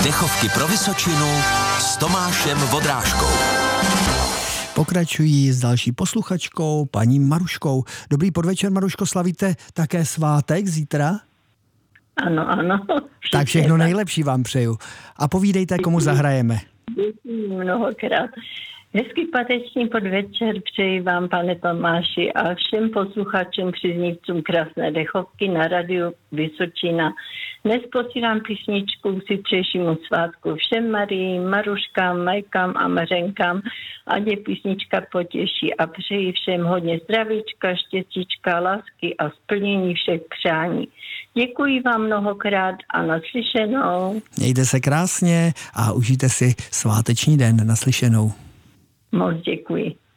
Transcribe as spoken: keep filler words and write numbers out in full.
Dechovky pro Vysočinu s Tomášem Vodrážkou. Pokračují s další posluchačkou, paní Maruškou. Dobrý podvečer, Maruško, slavíte také svátek zítra? Ano, ano. Tak všechno nejlepší vám přeju. A povídejte, komu zahrajeme. Děkuji mnohokrát. Hezký páteční podvečer přeji vám, pane Tomáši, a všem posluchačům, příznivcům krásné dechovky na radiu Vysočina. Dnes posílám písničku k zítřejšímu svátku všem Marii, Maruškám, Majkám a Mařenkám, ať je písnička potěší, a přeji všem hodně zdravíčka, štěstíčka, lásky a splnění všech přání. Děkuji vám mnohokrát a naslyšenou. Mějte se krásně a užijte si sváteční den. Naslyšenou. Moc děkuji.